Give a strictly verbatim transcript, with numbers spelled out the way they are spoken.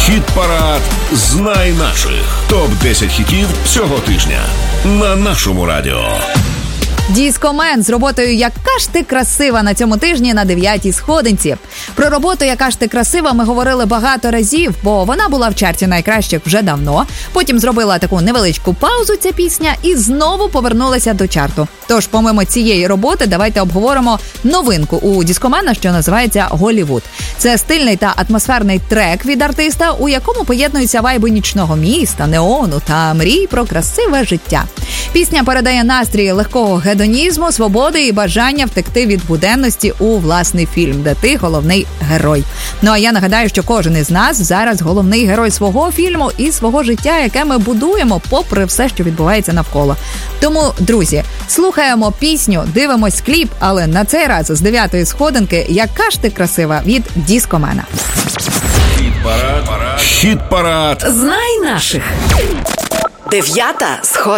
Хіт-парад «Знай наших». топ десять хітів цього тижня на нашому радіо. Диско-мен з роботою «Яка ж ти красива» на цьому тижні на дев'ятій сходинці. Про роботу «Яка ж ти красива» ми говорили багато разів, бо вона була в чарті найкращих вже давно. Потім зробила таку невеличку паузу ця пісня і знову повернулася до чарту. Тож, помимо цієї роботи, давайте обговоримо новинку у Диско-мена, що називається «Голлівуд». Це стильний та атмосферний трек від артиста, у якому поєднуються вайби нічного міста, неону та мрій про красиве життя. Пісня передає настрій легкого гедонізму, свободи і бажання втекти від буденності у власний фільм, де ти головний герой. Ну а я нагадаю, що кожен із нас зараз головний герой свого фільму і свого життя, яке ми будуємо попри все, що відбувається навколо. Тому, друзі, слухаємо пісню, дивимось кліп, але на цей раз з дев'ятої сходинки «Яка ж ти красива» від Диско-мена. Хіт-парад. Хіт-парад. Знай наших. Дев'ята сходинка.